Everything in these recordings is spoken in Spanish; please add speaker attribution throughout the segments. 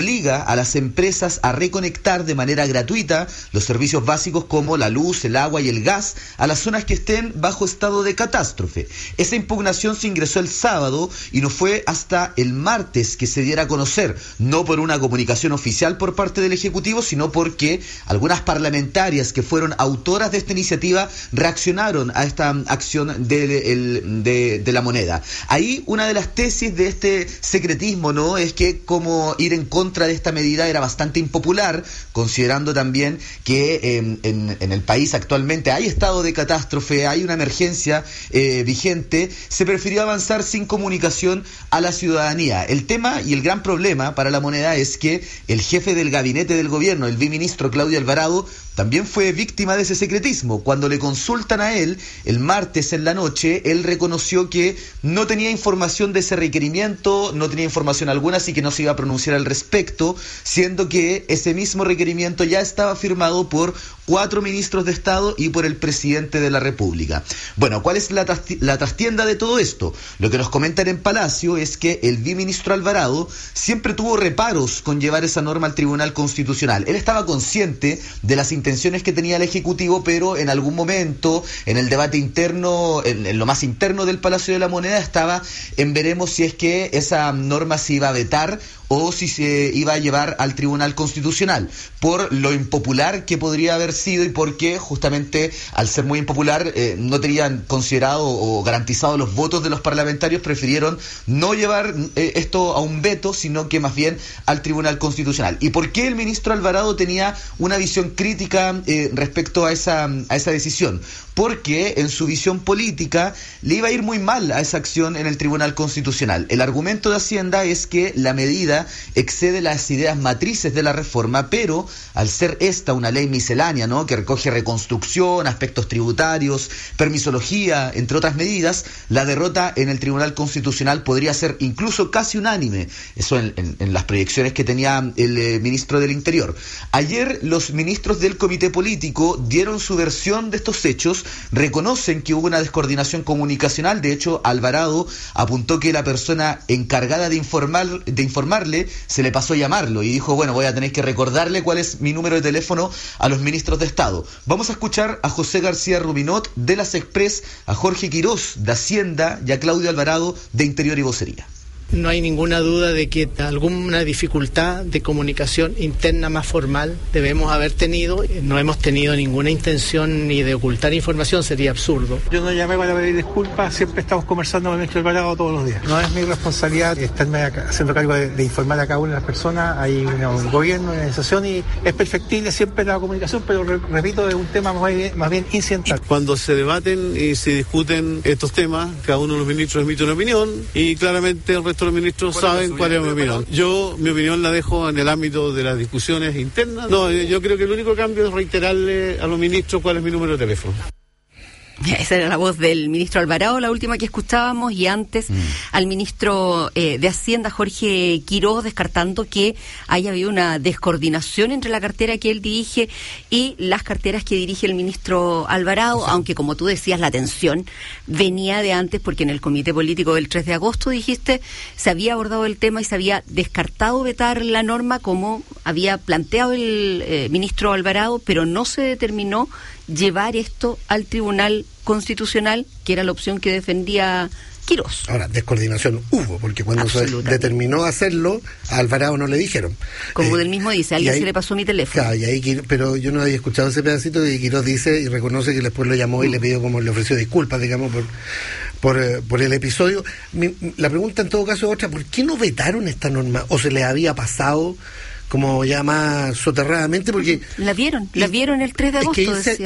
Speaker 1: obliga a las empresas a reconectar de manera gratuita los servicios básicos como la luz, el agua y el gas a las zonas que estén bajo estado de catástrofe. Esa impugnación se ingresó el sábado y no fue hasta el martes que se diera a conocer, no por una comunicación oficial por parte del Ejecutivo, sino porque algunas parlamentarias que fueron autoras de esta iniciativa reaccionaron a esta acción de la moneda. Ahí una de las tesis de este secretismo, ¿no?, es que como ir en contra de esta medida era bastante impopular, considerando también que en el país actualmente hay estado de catástrofe, hay una emergencia vigente, se prefirió avanzar sin comunicación a la ciudadanía. El tema y el gran problema para la moneda es que el jefe del gabinete del gobierno, el viceministro Claudio Alvarado, también fue víctima de ese secretismo. Cuando le consultan a él el martes en la noche, él reconoció que no tenía información de ese requerimiento, no tenía información alguna, así que no se iba a pronunciar al respecto, siendo que ese mismo requerimiento ya estaba firmado por 4 ministros de Estado y por el presidente de la República. Bueno, ¿cuál es la trastienda de todo esto? Lo que nos comentan en Palacio es que el viceministro Alvarado siempre tuvo reparos con llevar esa norma al Tribunal Constitucional. Él estaba consciente de las intenciones que tenía el Ejecutivo, pero en algún momento, en el debate interno, en lo más interno del Palacio de la Moneda, estaba en veremos si es que esa norma se iba a vetar o si se iba a llevar al Tribunal Constitucional, por lo impopular que podría haber sido y porque justamente al ser muy impopular no tenían considerado o garantizado los votos de los parlamentarios, prefirieron no llevar esto a un veto, sino que más bien al Tribunal Constitucional. ¿Y por qué el ministro Alvarado tenía una visión crítica respecto a esa decisión? Porque en su visión política le iba a ir muy mal a esa acción en el Tribunal Constitucional. El argumento de Hacienda es que la medida excede las ideas matrices de la reforma, pero al ser esta una ley miscelánea, ¿no?, que recoge reconstrucción, aspectos tributarios, permisología, entre otras medidas, la derrota en el Tribunal Constitucional podría ser incluso casi unánime. Eso en las proyecciones que tenía el ministro del Interior. Ayer los ministros del Comité Político dieron su versión de estos hechos, reconocen que hubo una descoordinación comunicacional. De hecho, Alvarado apuntó que la persona encargada de informarle se le pasó a llamarlo y dijo, bueno, voy a tener que recordarle cuál es mi número de teléfono a los ministros de Estado. Vamos a escuchar a José García Rubinot de las Express, a Jorge Quirós de Hacienda y a Claudio Alvarado de Interior y Vocería.
Speaker 2: No hay ninguna duda de que alguna dificultad de comunicación interna más formal debemos haber tenido. No hemos tenido ninguna intención ni de ocultar información, sería absurdo.
Speaker 3: Yo no llamé para pedir disculpas, siempre estamos conversando con el ministro Alvarado todos los días. No es mi responsabilidad estarme haciendo cargo de informar a cada una de las personas. Hay un gobierno, una organización y es perfectible siempre la comunicación, pero repito, es un tema más bien incidental.
Speaker 4: Cuando se debaten y se discuten estos temas, cada uno de los ministros emite una opinión y claramente el resto los ministros saben cuál es mi opinión. Yo mi opinión la dejo en el ámbito de las discusiones internas. No, yo creo que el único cambio es reiterarle a los ministros cuál es mi número de teléfono.
Speaker 5: Esa era la voz del ministro Alvarado, la última que escuchábamos, y antes al ministro de Hacienda, Jorge Quirós, descartando que haya habido una descoordinación entre la cartera que él dirige y las carteras que dirige el ministro Alvarado, aunque como tú decías, la tensión venía de antes, porque en el comité político del 3 de agosto, dijiste, se había abordado el tema y se había descartado vetar la norma como había planteado el ministro Alvarado, pero no se determinó llevar esto al Tribunal Constitucional, que era la opción que defendía Quirós.
Speaker 6: Ahora, descoordinación hubo, porque cuando se determinó hacerlo, a Alvarado no le dijeron.
Speaker 5: Como él mismo dice, alguien se le pasó mi teléfono.
Speaker 6: Claro, pero yo no había escuchado ese pedacito y Quirós dice y reconoce que después lo llamó y le pidió, como le ofreció disculpas, digamos, por el episodio. La pregunta en todo caso es otra, ¿por qué no vetaron esta norma? ¿O se les había pasado como ya más soterradamente? Porque
Speaker 5: la vieron el 3 de agosto,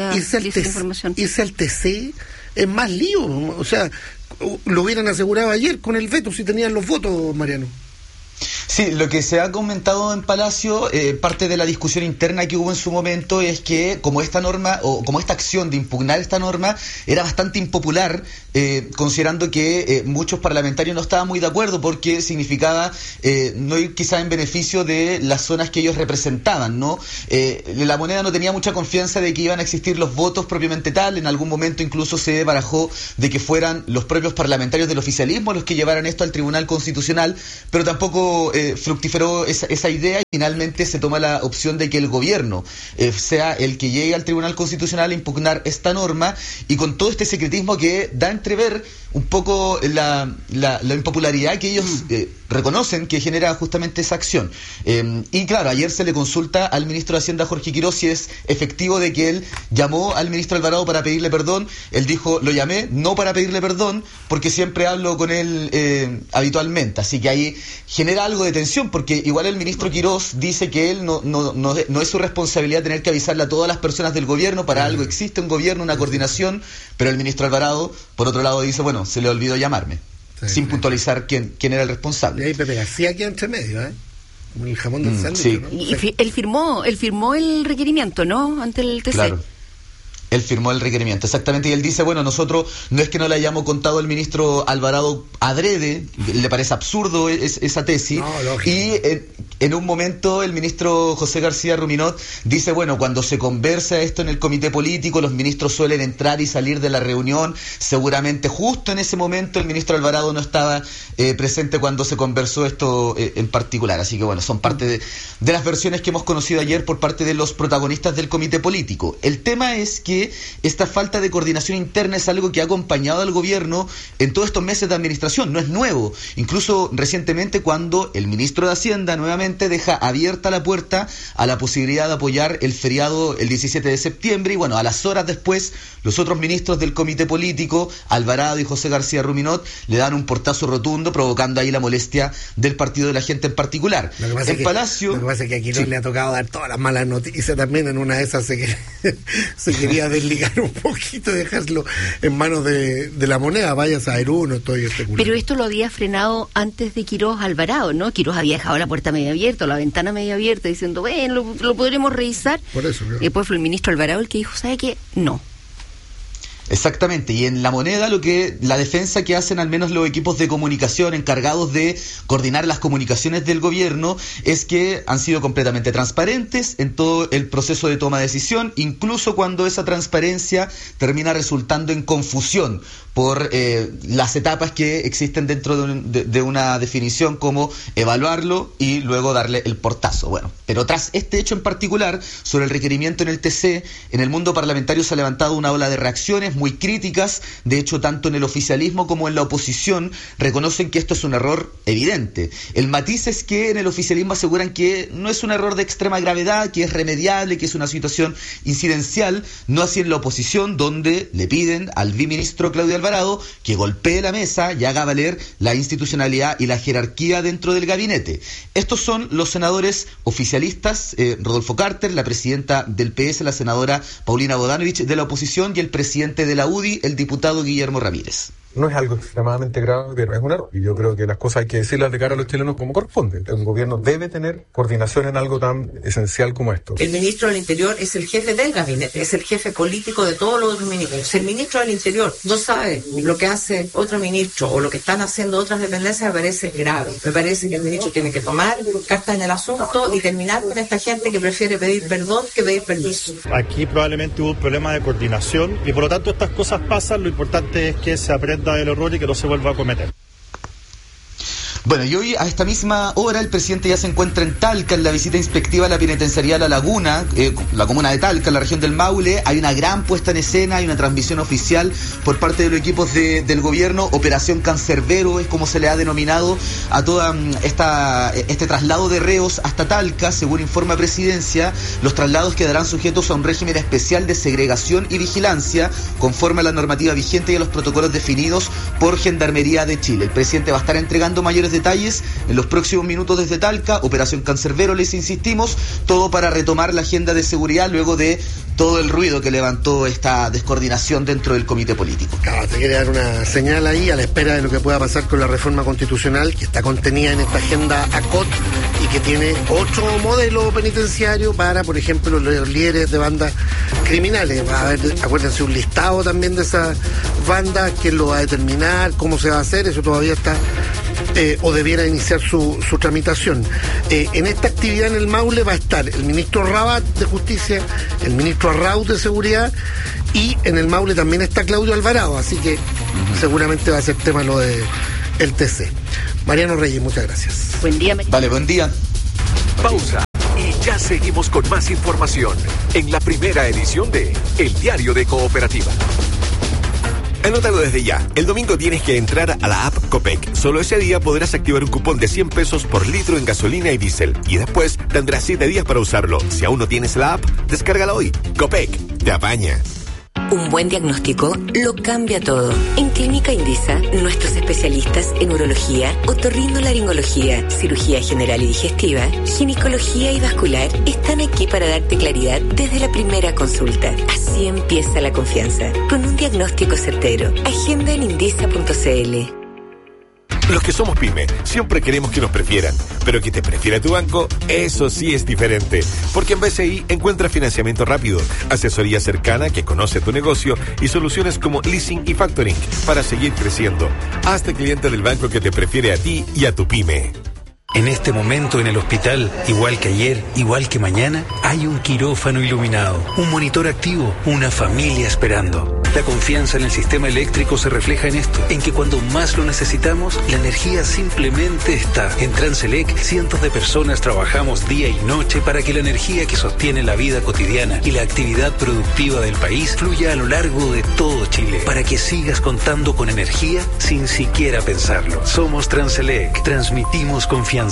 Speaker 6: irse al TC es más lío, o sea, lo hubieran asegurado ayer con el veto si tenían los votos, Mariano.
Speaker 1: Sí, lo que se ha comentado en Palacio, parte de la discusión interna que hubo en su momento es que como esta norma o como esta acción de impugnar esta norma era bastante impopular, considerando que muchos parlamentarios no estaban muy de acuerdo porque significaba no ir quizá en beneficio de las zonas que ellos representaban, ¿no? La Moneda no tenía mucha confianza de que iban a existir los votos propiamente tal. En algún momento incluso se barajó de que fueran los propios parlamentarios del oficialismo los que llevaran esto al Tribunal Constitucional, pero tampoco fructiferó esa idea y finalmente se toma la opción de que el gobierno sea el que llegue al Tribunal Constitucional a impugnar esta norma, y con todo este secretismo que da a entrever un poco la impopularidad que ellos reconocen que genera justamente esa acción. Y claro, ayer se le consulta al ministro de Hacienda, Jorge Quiroz, si es efectivo de que él llamó al ministro Alvarado para pedirle perdón. Él dijo, lo llamé no para pedirle perdón, porque siempre hablo con él habitualmente. Así que ahí genera algo de tensión, porque igual el ministro Quiroz dice que él no es su responsabilidad tener que avisarle a todas las personas del gobierno. Para algo existe un gobierno, una coordinación, pero el ministro Alvarado, por otro lado, dice, bueno, se le olvidó llamarme, sin puntualizar quién era el responsable.
Speaker 6: Y ahí Pepe García queda entre medio, como el jamón del sándwich,
Speaker 1: sí.
Speaker 6: ¿no?
Speaker 5: Y él firmó el requerimiento, ¿no? Ante el TC.
Speaker 1: Claro. Él firmó el requerimiento, exactamente, y él dice, bueno, nosotros no es que no le hayamos contado al ministro Alvarado adrede, le parece absurdo esa tesis, y en un momento el ministro José García Ruminot dice, bueno, cuando se conversa esto en el comité político, los ministros suelen entrar y salir de la reunión, seguramente justo en ese momento el ministro Alvarado no estaba presente cuando se conversó esto en particular, así que bueno, son parte de las versiones que hemos conocido ayer por parte de los protagonistas del comité político. El tema es que esta falta de coordinación interna es algo que ha acompañado al gobierno en todos estos meses de administración, no es nuevo. Incluso recientemente, cuando el ministro de Hacienda nuevamente deja abierta la puerta a la posibilidad de apoyar el feriado el 17 de septiembre, y bueno, a las horas después, los otros ministros del comité político, Alvarado y José García Ruminot, le dan un portazo rotundo, provocando ahí la molestia del Partido de la Gente en particular.
Speaker 6: Lo que pasa es que aquí no le ha tocado dar todas las malas noticias también. En una de esas se quería desligar un poquito y dejarlo en manos de la moneda. Vaya a saber uno, estoy especulando.
Speaker 5: Pero esto lo había frenado antes de Quiroz Alvarado, ¿no? Quiroz había dejado la puerta media abierta, la ventana media abierta, diciendo, bueno, lo podremos revisar.
Speaker 6: Por eso, claro.
Speaker 5: Y después fue el ministro Alvarado el que dijo, ¿sabe qué? No.
Speaker 1: Exactamente, y en la moneda la defensa que hacen al menos los equipos de comunicación encargados de coordinar las comunicaciones del gobierno es que han sido completamente transparentes en todo el proceso de toma de decisión, incluso cuando esa transparencia termina resultando en confusión por las etapas que existen dentro de una definición, como evaluarlo y luego darle el portazo. Bueno, pero tras este hecho en particular, sobre el requerimiento en el TC, en el mundo parlamentario se ha levantado una ola de reacciones muy críticas. De hecho, tanto en el oficialismo como en la oposición reconocen que esto es un error evidente. El matiz es que en el oficialismo aseguran que no es un error de extrema gravedad, que es remediable, que es una situación incidencial, no así en la oposición, donde le piden al viceministro Claudio Alvarado que golpee la mesa y haga valer la institucionalidad y la jerarquía dentro del gabinete. Estos son los senadores oficialistas, Rodolfo Carter, la presidenta del PS, la senadora Paulina Bodanovich de la oposición, y el presidente de la UDI, el diputado Guillermo Ramírez.
Speaker 7: No es algo extremadamente grave, pero es un error. Y yo creo que las cosas hay que decirlas de cara a los chilenos como corresponde. El gobierno debe tener coordinación en algo tan esencial como esto.
Speaker 8: El ministro del Interior es el jefe del gabinete, es el jefe político de todos los otros ministros. Si el ministro del Interior no sabe lo que hace otro ministro o lo que están haciendo otras dependencias, me parece grave. Me parece que el ministro tiene que tomar cartas en el asunto y terminar con esta gente que prefiere pedir perdón que pedir permiso.
Speaker 9: Aquí probablemente hubo un problema de coordinación y por lo tanto estas cosas pasan. Lo importante es que se aprenda del error y que no se vuelva a cometer.
Speaker 1: Bueno, y hoy a esta misma hora el presidente ya se encuentra en Talca en la visita inspectiva a la penitenciaría La Laguna, la comuna de Talca, en la región del Maule. Hay una gran puesta en escena, hay una transmisión oficial por parte de los equipos del gobierno. Operación Cancerbero es como se le ha denominado a toda este traslado de reos hasta Talca. Según informa Presidencia, los traslados quedarán sujetos a un régimen especial de segregación y vigilancia conforme a la normativa vigente y a los protocolos definidos por Gendarmería de Chile. El presidente va a estar entregando mayores detalles en los próximos minutos desde Talca. Operación Cancerbero, les insistimos, todo para retomar la agenda de seguridad luego de todo el ruido que levantó esta descoordinación dentro del comité político.
Speaker 6: Claro, te quiere dar una señal ahí a la espera de lo que pueda pasar con la reforma constitucional que está contenida en esta agenda ACOT y que tiene otro modelo penitenciario para, por ejemplo, los líderes de bandas criminales. Va a haber, acuérdense, un listado también de esas bandas, quién lo va a determinar, cómo se va a hacer, eso todavía está o debiera iniciar su tramitación. En esta actividad en el Maule va a estar el ministro Rabat de Justicia, el ministro Arraud de Seguridad, y en el Maule también está Claudio Alvarado, así que seguramente va a ser tema lo de el TC. Mariano Reyes, muchas gracias.
Speaker 5: Buen día.
Speaker 1: Vale, buen día.
Speaker 10: Pausa. Y ya seguimos con más información en la primera edición de El Diario de Cooperativa.
Speaker 11: Anótalo desde ya. El domingo tienes que entrar a la app Copec. Solo ese día podrás activar un cupón de 100 pesos por litro en gasolina y diésel. Y después tendrás 7 días para usarlo. Si aún no tienes la app, descárgala hoy. Copec, te apaña.
Speaker 12: Un buen diagnóstico lo cambia todo. En Clínica Indisa, nuestros especialistas en urología, otorrinolaringología, cirugía general y digestiva, ginecología y vascular están aquí para darte claridad desde la primera consulta. Así empieza la confianza, con un diagnóstico certero. Agenda en indisa.cl.
Speaker 11: Los que somos pyme siempre queremos que nos prefieran, pero que te prefiera tu banco, eso sí es diferente. Porque en BCI encuentras financiamiento rápido, asesoría cercana que conoce tu negocio y soluciones como leasing y factoring para seguir creciendo. Hazte cliente del banco que te prefiere a ti y a tu pyme.
Speaker 13: En este momento en el hospital, igual que ayer, igual que mañana, hay un quirófano iluminado, un monitor activo, una familia esperando. La confianza en el sistema eléctrico se refleja en esto, en que cuando más lo necesitamos, la energía simplemente está. En Transelec, cientos de personas trabajamos día y noche para que la energía que sostiene la vida cotidiana y la actividad productiva del país fluya a lo largo de todo Chile, para que sigas contando con energía sin siquiera pensarlo. Somos Transelec, transmitimos confianza.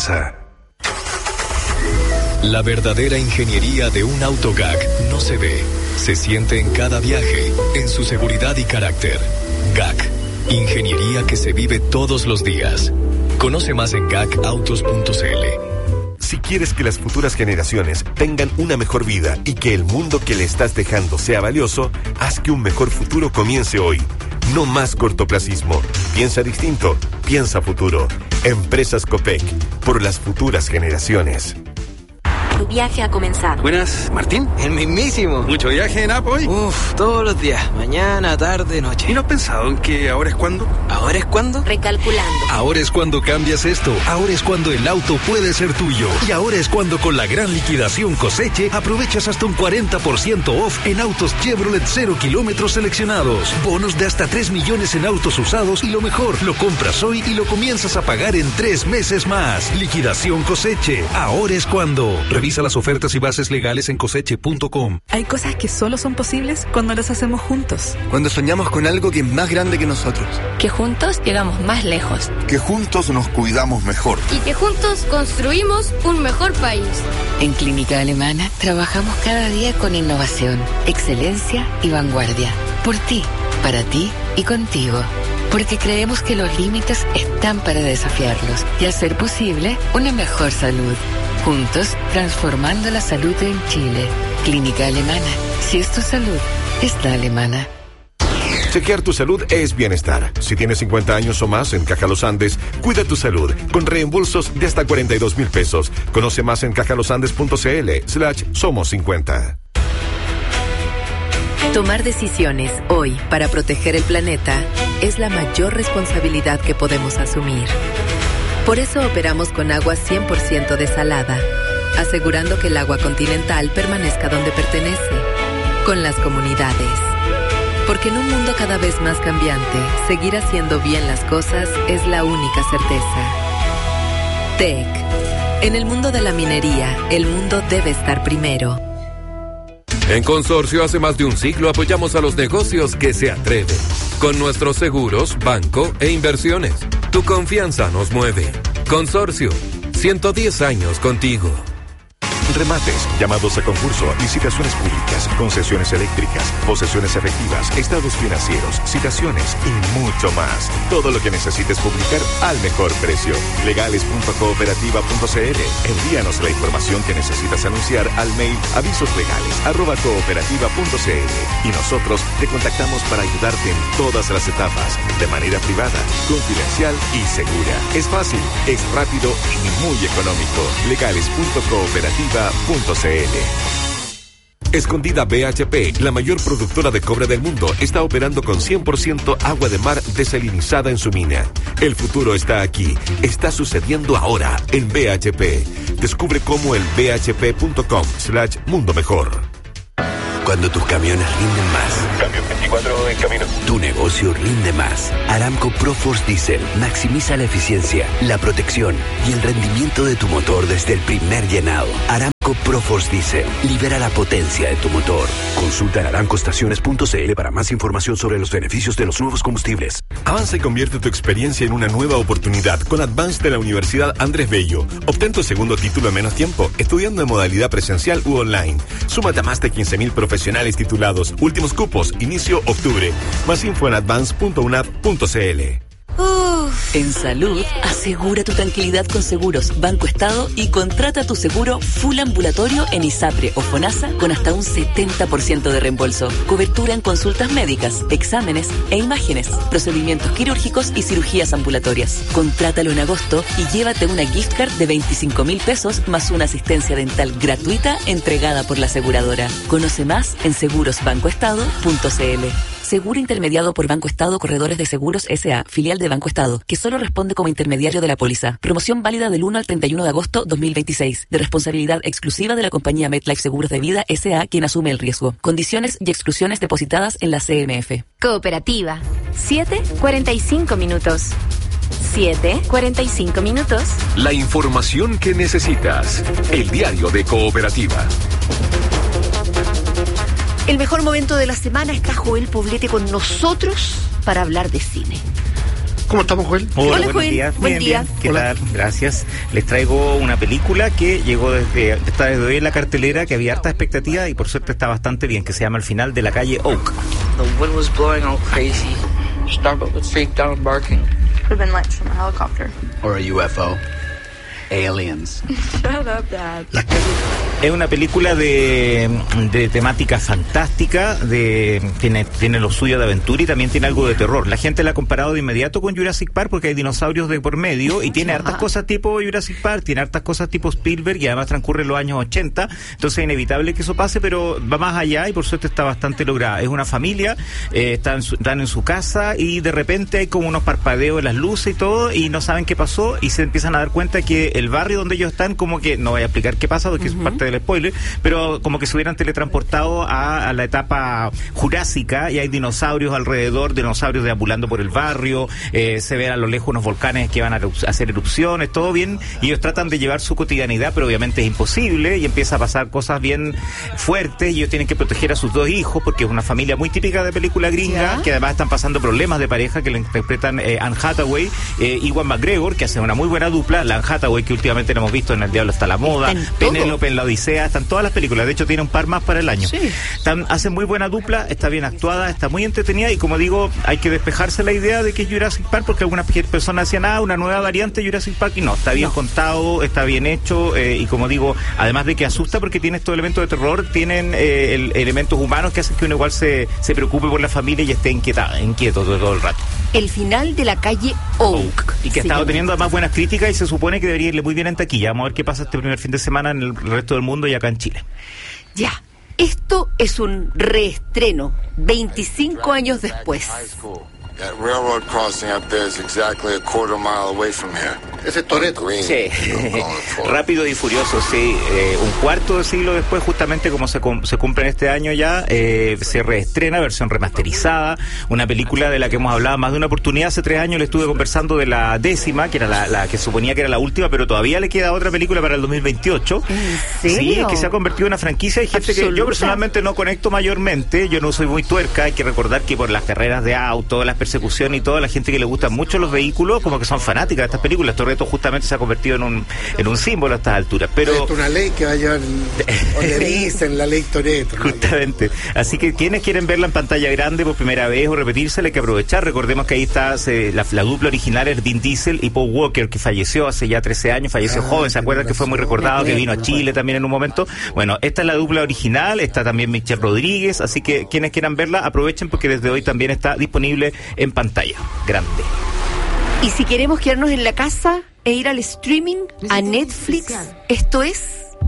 Speaker 10: La verdadera ingeniería de un auto GAC no se ve, se siente en cada viaje, en su seguridad y carácter. GAC, ingeniería que se vive todos los días. Conoce más en gacautos.cl.
Speaker 11: Si quieres que las futuras generaciones tengan una mejor vida y que el mundo que le estás dejando sea valioso, haz que un mejor futuro comience hoy. No más cortoplacismo. Piensa distinto, piensa futuro. Empresas Copec, por las futuras generaciones.
Speaker 12: Tu viaje ha comenzado.
Speaker 14: Buenas, ¿Martín?
Speaker 15: El mismísimo.
Speaker 14: ¿Mucho viaje en app hoy?
Speaker 15: Todos los días. Mañana, tarde, noche.
Speaker 14: ¿Y no has pensado en que ahora es cuando?
Speaker 15: ¿Ahora es cuando?
Speaker 12: Recalculando.
Speaker 10: Ahora es cuando cambias esto. Ahora es cuando el auto puede ser tuyo. Y ahora es cuando con la gran liquidación Coseche aprovechas hasta un 40% off en autos Chevrolet 0 kilómetros seleccionados. Bonos de hasta 3 millones en autos usados y lo mejor, lo compras hoy y lo comienzas a pagar en 3 meses más. Liquidación Coseche. Ahora es cuando. Revisa las ofertas y bases legales en coseche.com.
Speaker 16: Hay cosas que solo son posibles cuando las hacemos juntos.
Speaker 15: Cuando soñamos con algo que es más grande que nosotros.
Speaker 17: Que juntos llegamos más lejos.
Speaker 18: Que juntos nos cuidamos mejor.
Speaker 19: Y que juntos construimos un mejor país.
Speaker 12: En Clínica Alemana trabajamos cada día con innovación, excelencia y vanguardia. Por ti, para ti y contigo. Porque creemos que los límites están para desafiarlos y hacer posible una mejor salud. Juntos, transformando la salud en Chile. Clínica Alemana. Si es tu salud, es la alemana.
Speaker 11: Chequear tu salud es bienestar. Si tienes 50 años o más en Caja Los Andes, cuida tu salud con reembolsos de hasta 42,000 pesos. Conoce más en cajalosandes.cl/somos 50.
Speaker 20: Tomar decisiones hoy para proteger el planeta es la mayor responsabilidad que podemos asumir. Por eso operamos con agua 100% desalada, asegurando que el agua continental permanezca donde pertenece, con las comunidades. Porque en un mundo cada vez más cambiante, seguir haciendo bien las cosas es la única certeza. TEC. En el mundo de la minería, el mundo debe estar primero.
Speaker 21: En Consorcio hace más de un siglo apoyamos a los negocios que se atreven. Con nuestros seguros, banco e inversiones. Tu confianza nos mueve. Consorcio, 110 años contigo.
Speaker 11: Remates, llamados a concurso, licitaciones públicas, concesiones eléctricas, posesiones efectivas, estados financieros, citaciones y mucho más. Todo lo que necesites publicar al mejor precio. Legales.cooperativa.cl. Envíanos la información que necesitas anunciar al mail avisoslegales@cooperativa.cl y nosotros te contactamos para ayudarte en todas las etapas, de manera privada, confidencial y segura. Es fácil, es rápido y muy económico. Legales.cooperativa.cl. Escondida BHP, la mayor productora de cobre del mundo, está operando con 100% agua de mar desalinizada en su mina. El futuro está aquí, está sucediendo ahora en BHP. Descubre cómo el bhp.com/mundo mejor.
Speaker 2: Cuando tus camiones rinden más.
Speaker 11: Camión 24 en camino.
Speaker 2: Tu negocio rinde más. Aramco ProForce Diesel maximiza la eficiencia, la protección y el rendimiento de tu motor desde el primer llenado. Aramco ProForce Diesel libera la potencia de tu motor. Consulta en aramcoestaciones.cl para más información sobre los beneficios de los nuevos combustibles.
Speaker 11: Avanza y convierte tu experiencia en una nueva oportunidad con Advance de la Universidad Andrés Bello. Obtén tu segundo título en menos tiempo, estudiando en modalidad presencial u online. Súmate a más de 15.000 profesionales titulados. Últimos cupos, inicio octubre. Más info en advance.unap.cl.
Speaker 22: En salud, asegura tu tranquilidad con Seguros Banco Estado y contrata tu seguro full ambulatorio en ISAPRE o FONASA con hasta un 70% de reembolso. Cobertura en consultas médicas, exámenes e imágenes, procedimientos quirúrgicos y cirugías ambulatorias. Contrátalo en agosto y llévate una gift card de 25.000 pesos más una asistencia dental gratuita entregada por la aseguradora. Conoce más en segurosbancoestado.cl. Seguro intermediado por Banco Estado Corredores de Seguros S.A., filial de Banco Estado, que solo responde como intermediario de la póliza. Promoción válida del 1 al 31 de agosto 2026, de responsabilidad exclusiva de la compañía MetLife Seguros de Vida S.A., quien asume el riesgo. Condiciones y exclusiones depositadas en la CMF.
Speaker 23: Cooperativa. 7:45 minutos. 7:45 minutos.
Speaker 10: La información que necesitas. El diario de Cooperativa.
Speaker 5: El mejor momento de la semana está Joel Poblete con nosotros para hablar de cine.
Speaker 6: ¿Cómo estamos, Joel?
Speaker 24: Hola,
Speaker 5: buenos
Speaker 24: Joel.
Speaker 5: días.
Speaker 24: Buen día. ¿Qué tal? Gracias. Les traigo una película que está desde hoy en la cartelera, que había harta expectativa y por suerte está bastante bien, que se llama El final de la calle Oak.
Speaker 25: The wind was blowing all crazy. Starbuck was freaked out and barking.
Speaker 26: Could have been lights from a helicopter.
Speaker 25: Or a UFO.
Speaker 26: Aliens. Shut up, Dad.
Speaker 24: Es una película de temática fantástica, tiene lo suyo de aventura y también tiene algo de terror. La gente la ha comparado de inmediato con Jurassic Park porque hay dinosaurios de por medio y tiene hartas cosas tipo Jurassic Park, tiene hartas cosas tipo Spielberg y además transcurre en los años 80, entonces es inevitable que eso pase, pero va más allá y por suerte está bastante lograda. Es una familia, están en su casa y de repente hay como unos parpadeos en las luces y todo y no saben qué pasó y se empiezan a dar cuenta que el barrio donde ellos están, como que, no voy a explicar qué pasa porque es parte del spoiler, pero como que se hubieran teletransportado a la etapa jurásica y hay dinosaurios alrededor, dinosaurios deambulando por el barrio, se ven a lo lejos unos volcanes que van a hacer erupciones, todo bien, y ellos tratan de llevar su cotidianidad, pero obviamente es imposible y empieza a pasar cosas bien fuertes y ellos tienen que proteger a sus dos hijos porque es una familia muy típica de película gringa, que además están pasando problemas de pareja que le interpretan Anne Hathaway, Ewan McGregor, que hace una muy buena dupla, la Anne Hathaway que últimamente la hemos visto en El Diablo está la moda, Penélope en La Odisea, están todas las películas, de hecho tiene un par más para el año. Sí. Hacen muy buena dupla, está bien actuada, está muy entretenida y como digo, hay que despejarse la idea de que es Jurassic Park porque algunas personas decían, una nueva variante de Jurassic Park y no, está bien contado, está bien hecho y como digo, además de que asusta porque tiene estos elementos de terror, tienen elementos humanos que hacen que uno igual se preocupe por la familia y esté inquieto todo el rato.
Speaker 5: El final de la calle Oak.
Speaker 24: Y que ha estado teniendo además buenas críticas y se supone que debería irle muy bien en taquilla. Vamos a ver qué pasa este primer fin de semana en el resto del mundo y acá en Chile.
Speaker 5: Ya, esto es un reestreno, 25 años después.
Speaker 27: That railroad crossing up there is exactly a quarter mile away from here.
Speaker 6: Ese es Toretto.
Speaker 24: Sí, Rápido y Furioso, sí. Un cuarto de siglo después, justamente como se cumple en este año ya, se reestrena, versión remasterizada, una película de la que hemos hablado más de una oportunidad. Hace 3 años le estuve conversando de la 10ª, que era la que suponía que era la última, pero todavía le queda otra película para el 2028.
Speaker 5: ¿En serio?
Speaker 24: Sí, que se ha convertido en una franquicia. Hay gente que yo personalmente no conecto mayormente, yo no soy muy tuerca, hay que recordar que por las carreras de auto, las persecución y toda la gente que le gustan mucho los vehículos, como que son fanáticas de estas películas. Toretto justamente se ha convertido en un símbolo a estas alturas. Pero
Speaker 6: es una ley que va a llevar, o le dicen la ley Toretto.
Speaker 24: Justamente. Así que quienes quieren verla en pantalla grande por primera vez o repetírsela, hay que aprovechar. Recordemos que ahí está la dupla original es Vin Diesel y Paul Walker, que falleció hace ya 13 años, falleció joven, ¿se acuerdan que fue muy recordado, que vino a Chile también en un momento? Bueno, esta es la dupla original, está también Michelle Rodríguez, así que quienes quieran verla, aprovechen porque desde hoy también está disponible en pantalla grande.
Speaker 5: Y si queremos quedarnos en la casa e ir al streaming, a Netflix, esto es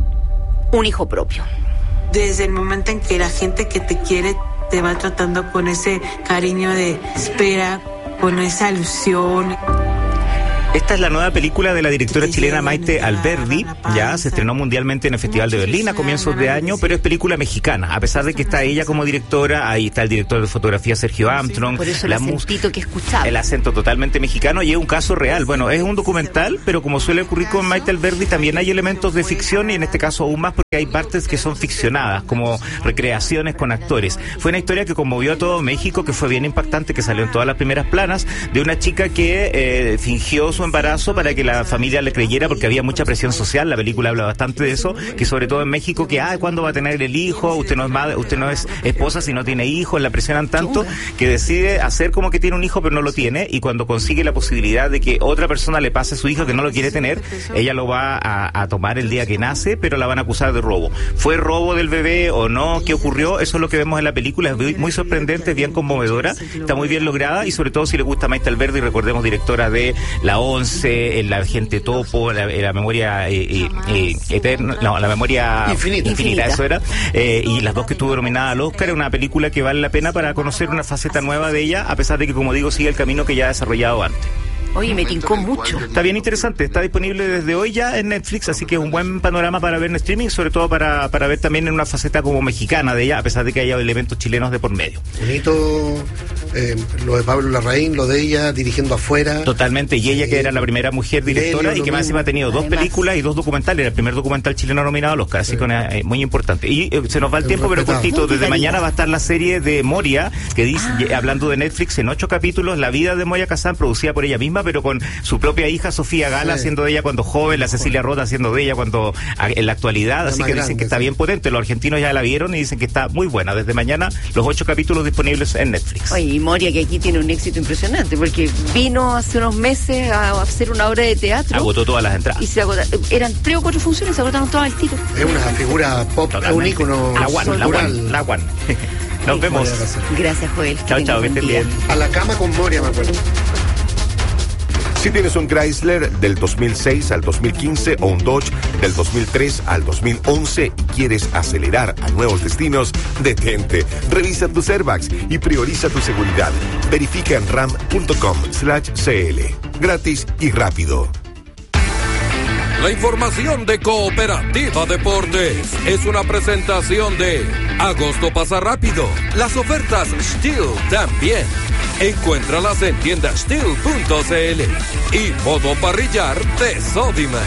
Speaker 5: Un hijo propio.
Speaker 28: Desde el momento en que la gente que te quiere te va tratando con ese cariño de espera, con esa ilusión.
Speaker 24: Esta es la nueva película de la directora chilena Maite Alberdi. Ya se estrenó mundialmente en el Festival de Berlín a comienzos de año, pero es película mexicana. A pesar de que está ella como directora, ahí está el director de fotografía Sergio Armstrong.
Speaker 5: Por eso el acentito que escuchaba.
Speaker 24: El acento totalmente mexicano, y es un caso real. Bueno, es un documental, pero como suele ocurrir con Maite Alberdi, también hay elementos de ficción, y en este caso aún más porque hay partes que son ficcionadas, como recreaciones con actores. Fue una historia que conmovió a todo México, que fue bien impactante, que salió en todas las primeras planas, de una chica que fingió su embarazo para que la familia le creyera, porque había mucha presión social. La película habla bastante de eso, que sobre todo en México, que ¿cuándo va a tener el hijo? Usted no es madre, usted no es esposa si no tiene hijos. La presionan tanto que decide hacer como que tiene un hijo pero no lo tiene, y cuando consigue la posibilidad de que otra persona le pase a su hijo que no lo quiere tener, ella lo va a tomar el día que nace, pero la van a acusar de robo. ¿Fue robo del bebé o no? ¿Qué ocurrió? Eso es lo que vemos en la película. Es muy sorprendente, bien conmovedora, está muy bien lograda, y sobre todo si le gusta Maite Alberdi, recordemos, directora de La 11, La Gente Topo, la memoria eterna, no, la memoria infinita, eso era, y las dos que estuvo nominada al Oscar. Es una película que vale la pena para conocer una faceta nueva de ella, a pesar de que, como digo, sigue el camino que ya ha desarrollado antes.
Speaker 5: Oye, me tincó mucho.
Speaker 24: Está bien interesante, está disponible desde hoy ya en Netflix, así que es un buen panorama para ver en streaming, sobre todo para ver también en una faceta como mexicana de ella, a pesar de que haya elementos chilenos de por medio.
Speaker 6: Bonito lo de Pablo Larraín, lo de ella dirigiendo afuera.
Speaker 24: Totalmente, y ella que era la primera mujer directora y que más encima ha tenido dos películas y dos documentales, era el primer documental chileno nominado al Oscar, así que muy importante. Y se nos va el tiempo, pero cortito, desde mañana va a estar la serie de Moria, que dice, hablando de Netflix, en 8 capítulos, la vida de Moria Kazan, producida por ella misma, pero con su propia hija Sofía Gala haciendo de ella cuando joven, la Cecilia Roth haciendo de ella cuando en la actualidad, así que dicen que está bien potente. Los argentinos ya la vieron y dicen que está muy buena. Desde mañana los 8 capítulos disponibles en Netflix.
Speaker 5: Oye, y Moria, que aquí tiene un éxito impresionante, porque vino hace unos meses a hacer una obra de teatro,
Speaker 24: agotó todas las entradas,
Speaker 5: y se agotaron, eran 3 o 4 funciones, se agotaron todas al tiro.
Speaker 6: Es una figura pop, es un ícono.
Speaker 24: La One. Nos vemos.
Speaker 5: Gracias, Joel.
Speaker 24: Chao, que estén bien.
Speaker 6: A la cama con Moria, me acuerdo.
Speaker 11: Si tienes un Chrysler del 2006 al 2015 o un Dodge del 2003 al 2011 y quieres acelerar a nuevos destinos, detente, revisa tus airbags y prioriza tu seguridad. Verifica en ram.com/cl. Gratis y rápido.
Speaker 21: La información de Cooperativa Deportes es una presentación de Agosto pasa rápido. Las ofertas Steel también. Encuéntralas en tiendasteel.cl y modo parrillar de Sodimac.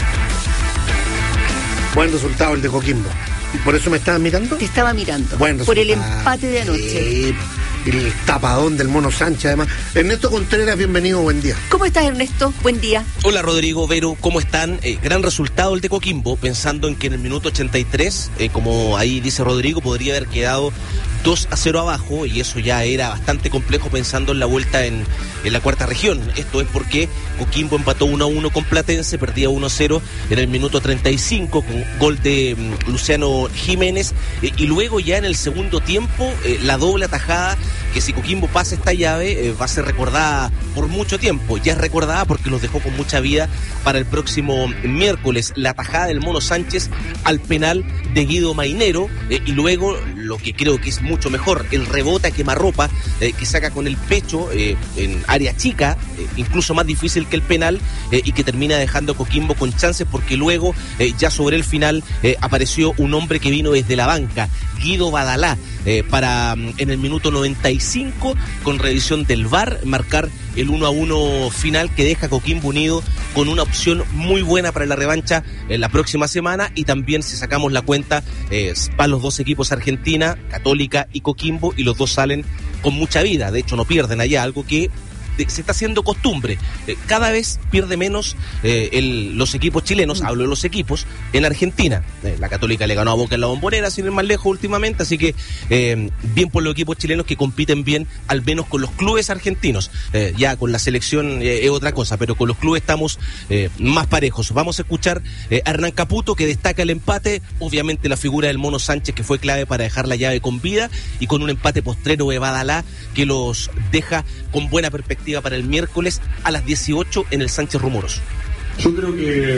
Speaker 6: Buen resultado el de Coquimbo. ¿Por eso me estabas mirando?
Speaker 5: Te estaba mirando.
Speaker 6: Buen
Speaker 5: por el empate de anoche.
Speaker 6: El tapadón del Mono Sánchez, además. Ernesto Contreras, bienvenido, buen día.
Speaker 5: ¿Cómo estás, Ernesto? Buen día.
Speaker 1: Hola, Rodrigo, Vero, ¿cómo están? Gran resultado el de Coquimbo, pensando en que en el minuto 83, como ahí dice Rodrigo, podría haber quedado 2-0 abajo, y eso ya era bastante complejo pensando en la vuelta en la cuarta región. Esto es porque Coquimbo empató 1-1 con Platense, perdía 1-0 en el minuto 35 con gol de Luciano Jiménez, y luego ya en el segundo tiempo la doble atajada, que si Coquimbo pasa esta llave va a ser recordada por mucho tiempo. Ya es recordada porque los dejó con mucha vida para el próximo miércoles. La atajada del Mono Sánchez al penal de Guido Mainero, y luego lo que creo que es mucho mejor, el rebote a quemarropa que saca con el pecho en área chica, incluso más difícil que el penal, y que termina dejando a Coquimbo con chances, porque luego ya sobre el final apareció un hombre que vino desde la banca, Guido Badalá, para en el minuto 95, con revisión del VAR, marcar el 1-1 final que deja a Coquimbo Unido con una opción muy buena para la revancha en la próxima semana. Y también, si sacamos la cuenta, para los dos equipos, Argentina, Católica y Coquimbo, y los dos salen con mucha vida. De hecho, no pierden allá, algo que se está haciendo costumbre. Cada vez pierde menos los equipos chilenos, hablo de los equipos, en Argentina. La Católica le ganó a Boca en la Bombonera, sin ir más lejos últimamente, así que bien por los equipos chilenos que compiten bien, al menos con los clubes argentinos. Ya con la selección es otra cosa, pero con los clubes estamos más parejos. Vamos a escuchar a Hernán Caputo, que destaca el empate, obviamente la figura del Mono Sánchez, que fue clave para dejar la llave con vida, y con un empate postrero de Badalá que los deja con buena perspectiva para el miércoles a las 18 en el Sánchez Rumoroso.
Speaker 3: Yo creo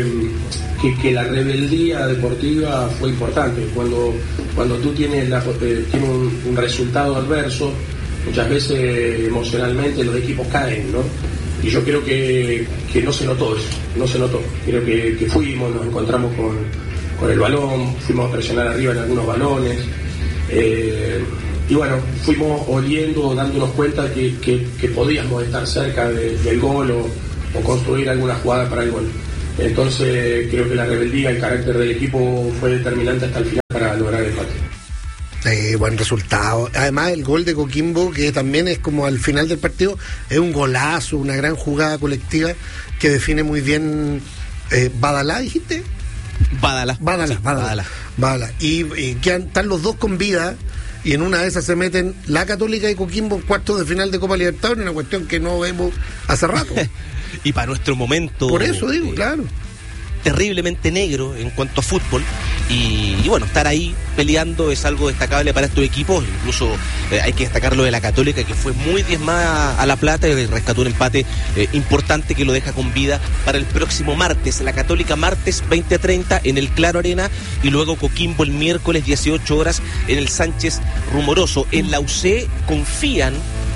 Speaker 3: que la rebeldía deportiva fue importante. Cuando tú tienes un resultado adverso, muchas veces emocionalmente los equipos caen, ¿no? Y yo creo que no se notó eso, no se notó. Creo que fuimos, nos encontramos con el balón, fuimos a presionar arriba en algunos balones. Y bueno, fuimos oliendo, dándonos cuenta que podíamos estar cerca del gol o construir alguna jugada para el gol. Entonces creo que la rebeldía, el carácter del equipo fue determinante hasta el final para lograr el empate.
Speaker 6: Buen resultado. Además, el gol de Coquimbo, que también es como al final del partido, es un golazo, una gran jugada colectiva que define muy bien. ¿Badalá dijiste?
Speaker 1: Badalá.
Speaker 6: Y están los dos con vida, y en una de esas se meten la Católica y Coquimbo en cuartos de final de Copa Libertadores, una cuestión que no vemos hace rato.
Speaker 1: Y para nuestro momento...
Speaker 6: Por eso digo, claro.
Speaker 1: Terriblemente negro en cuanto a fútbol, y bueno, estar ahí peleando es algo destacable para estos equipos. Incluso hay que destacar lo de la Católica, que fue muy diezmada a La Plata y rescató un empate importante que lo deja con vida para el próximo martes. La Católica martes 20:30 en el Claro Arena, y luego Coquimbo el miércoles 18 horas en el Sánchez Rumoroso. En la UC confían,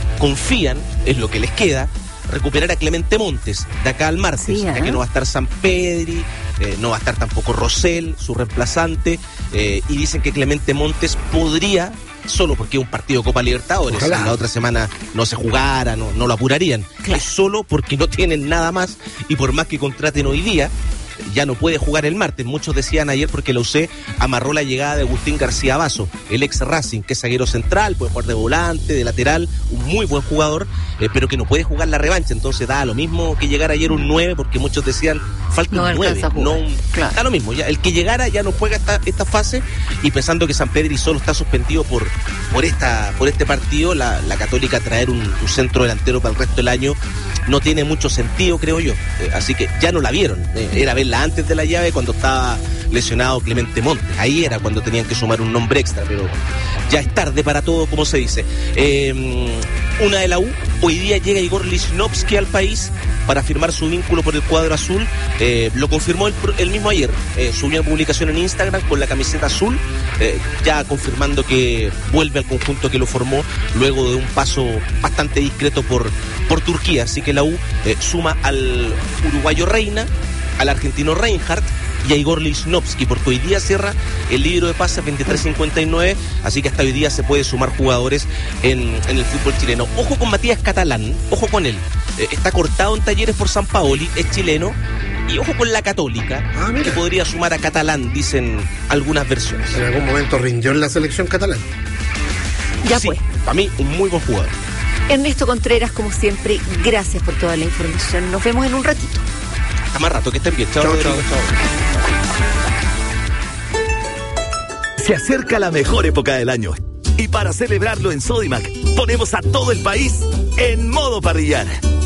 Speaker 1: es lo que les queda, recuperar a Clemente Montes de acá al martes, ya que no va a estar Sampedri, no va a estar tampoco Rosell, su reemplazante, y dicen que Clemente Montes podría, solo porque es un partido de Copa Libertadores, si la otra semana no se jugara, no lo apurarían, es solo porque no tienen nada más, y por más que contraten hoy día, ya no puede jugar el martes. Muchos decían ayer porque la UC amarró la llegada de Agustín García Basso, el ex Racing, que es zaguero central, puede jugar de volante, de lateral, un muy buen jugador, pero que no puede jugar la revancha. Entonces da lo mismo que llegar ayer un 9, porque muchos decían falta un 9, da lo mismo, ya el que llegara ya no juega esta fase, y pensando que Sampedri solo está suspendido por este partido, la Católica traer un centro delantero para el resto del año no tiene mucho sentido, creo yo. Así que ya no la vieron, era verla antes de la llave, cuando estaba lesionado Clemente Montes. Ahí era cuando tenían que sumar un nombre extra, pero ya es tarde para todo, como se dice. Una de la U, hoy día llega Igor Lichnowsky al país para firmar su vínculo por el cuadro azul. Lo confirmó él mismo ayer, subió una publicación en Instagram con la camiseta azul, ya confirmando que vuelve al conjunto que lo formó luego de un paso bastante discreto por Turquía. Así que la U suma al uruguayo Reina, al argentino Reinhardt y a Igor Lichnowsky, porque hoy día cierra el libro de pases 23:59, así que hasta hoy día se puede sumar jugadores en el fútbol chileno. Ojo con Matías Catalán, ojo con él, está cortado en Talleres por San Paoli, es chileno, y ojo con la Católica, que podría sumar a Catalán, dicen algunas versiones.
Speaker 6: En algún momento rindió en la selección catalana.
Speaker 5: Ya
Speaker 1: sí,
Speaker 5: fue.
Speaker 1: Para mí un muy buen jugador.
Speaker 5: Ernesto Contreras, como siempre, gracias por toda la información. Nos vemos en un ratito.
Speaker 1: Hasta más rato, que estén bien. Chao.
Speaker 4: Se acerca la mejor época del año, y para celebrarlo en Sodimac ponemos a todo el país en modo parrillar.